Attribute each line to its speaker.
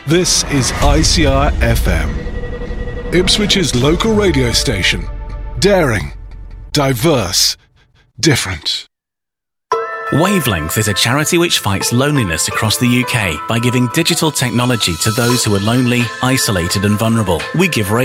Speaker 1: This is ICR FM, Ipswich's local radio station. Daring, diverse, different.
Speaker 2: Wavelength is a charity which fights loneliness across the UK by giving digital technology to those who are lonely, isolated and vulnerable. We give